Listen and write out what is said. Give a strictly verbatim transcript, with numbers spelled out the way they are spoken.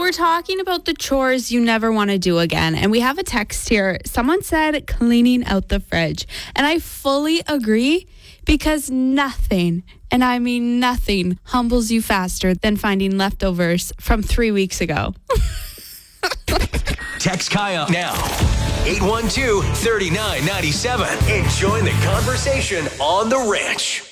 we're talking about the chores you never want to do again. And we have a text here. Someone said cleaning out the fridge. And I fully agree because nothing, and I mean nothing, humbles you faster than finding leftovers from three weeks ago. Text Kaya now. eight one two, three nine nine seven and join the conversation on The Ranch.